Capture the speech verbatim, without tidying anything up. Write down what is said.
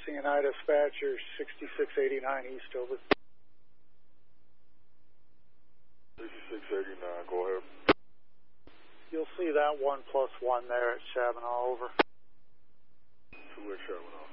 C N I dispatcher, sixty-six eighty-nine East, over. sixty-six eighty-nine, go ahead. You'll see that one plus one there at Chavanaugh, over. Two at Chavanaugh.